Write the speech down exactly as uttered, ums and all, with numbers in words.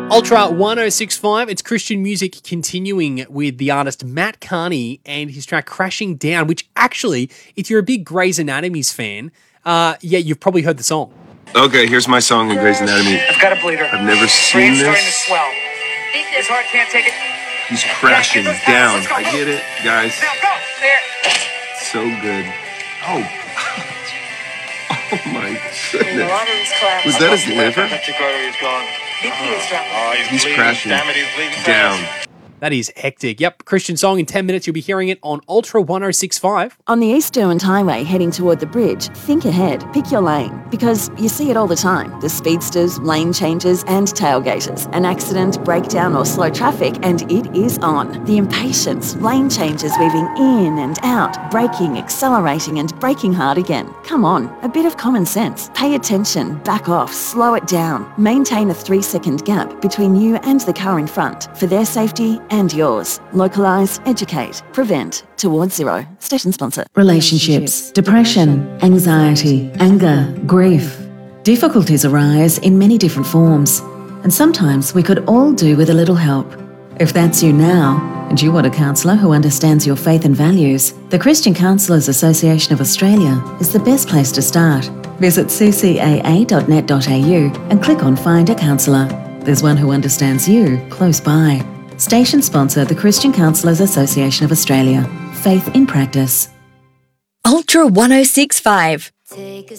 Ultra one oh six point five, it's Christian music continuing with the artist Matt Carney and his track Crashing Down, which actually, if you're a big Grey's Anatomy's fan, uh, yeah, you've probably heard the song. Okay, here's my song in Grey's Anatomy. I've got a bleeder. I've never seen Brain's this. starting to swell. His heart can't take it. He's crashing Yeah, down. let's go. I get it, guys. Now go. There. So good. Oh. Oh my The goodness. arteries collapsed. Was that his liver? Peptic artery is gone. B P is dropping. Oh, he's, He's bleeding. crashing Damn it, he's bleeding down. fast. That is hectic. Yep, Christian song in ten minutes. You'll be hearing it on Ultra one oh six point five. On the East Derwent Highway heading toward the bridge, think ahead, pick your lane, because you see it all the time. The speedsters, lane changes and tailgaters. An accident, breakdown or slow traffic and it is on. The impatience, lane changes weaving in and out, braking, accelerating and braking hard again. Come on, a bit of common sense. Pay attention, back off, slow it down. Maintain a three second gap between you and the car in front for their safety and yours. Localise, educate, prevent, towards zero. Station sponsor. Relationships, depression, anxiety, anger, grief. Difficulties arise in many different forms, and sometimes we could all do with a little help. If that's you now, and you want a counsellor who understands your faith and values, the Christian Counsellors Association of Australia is the best place to start. Visit c c a a dot net dot a u and click on Find a Counsellor. There's one who understands you close by. Station sponsor, the Christian Counsellors Association of Australia. Faith in practice. Ultra one oh six point five. Take a